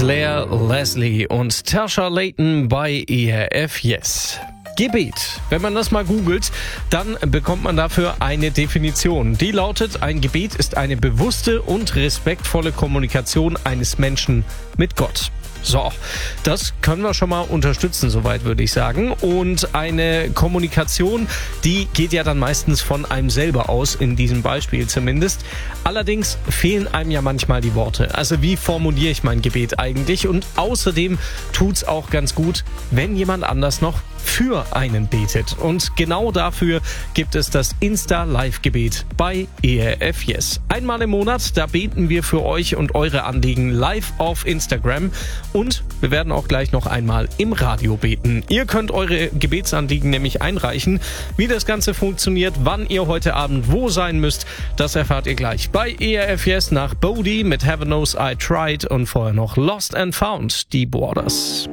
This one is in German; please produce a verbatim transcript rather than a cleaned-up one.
Claire Leslie und Tasha Layton bei E R F Yes. Gebet. Wenn man das mal googelt, dann bekommt man dafür eine Definition. Die lautet, ein Gebet ist eine bewusste und respektvolle Kommunikation eines Menschen mit Gott. So, das können wir schon mal unterstützen, soweit würde ich sagen. Und eine Kommunikation, die geht ja dann meistens von einem selber aus, in diesem Beispiel zumindest. Allerdings fehlen einem ja manchmal die Worte. Also wie formuliere ich mein Gebet eigentlich? Und außerdem tut's auch ganz gut, wenn jemand anders noch für einen betet. Und genau dafür gibt es das Insta-Live-Gebet bei E R F Yes. Einmal im Monat, da beten wir für euch und eure Anliegen live auf Instagram. Und wir werden auch gleich noch einmal im Radio beten. Ihr könnt eure Gebetsanliegen nämlich einreichen. Wie das Ganze funktioniert, wann ihr heute Abend wo sein müsst, das erfahrt ihr gleich bei E R F Yes nach Bodhi mit Heaven Knows I Tried und vorher noch Lost and Found, die Borders.